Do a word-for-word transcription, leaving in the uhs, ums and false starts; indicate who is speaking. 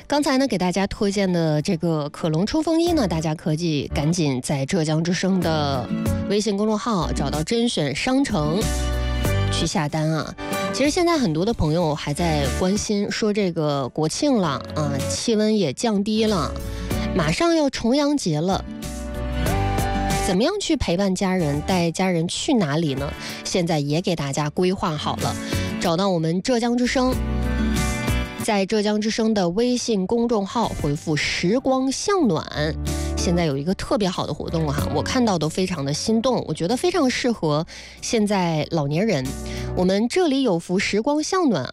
Speaker 1: 刚才呢，给大家推荐的这个可隆冲锋衣呢，大家可以赶紧在浙江之声的微信公众号找到甄选商城去下单啊。其实现在很多的朋友还在关心，说这个国庆了啊，气温也降低了，马上要重阳节了。怎么样去陪伴家人，带家人去哪里呢？现在也给大家规划好了，找到我们浙江之声，在浙江之声的微信公众号回复时光向暖，现在有一个特别好的活动哈，我看到都非常的心动，我觉得非常适合现在老年人。我们这里有福时光向暖